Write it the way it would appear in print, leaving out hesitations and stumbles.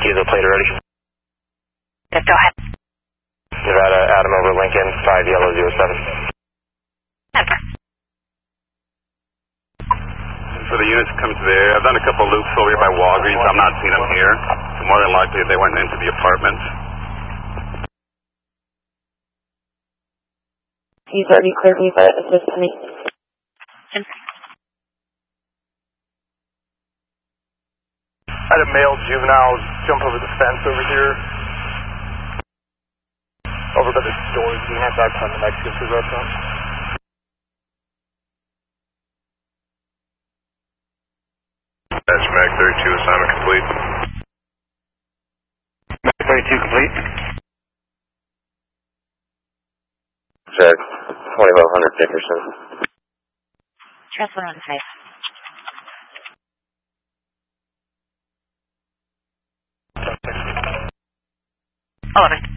Diesel plate already. Yes, go ahead. Nevada, Adam over Lincoln, 5 Yellow 07. For the units come to there, I've done a couple loops over here by Walgreens. I'm not seeing them here. So more than likely they went into the apartment. He's already cleared me, but assist me. I had a male juvenile jump over the fence over here. Over by the storage unit back from the Mexican food restaurant. That's Mag 32 assignment complete. Mag 32 complete. Check. 2500 Dickerson. Trust 115. Over.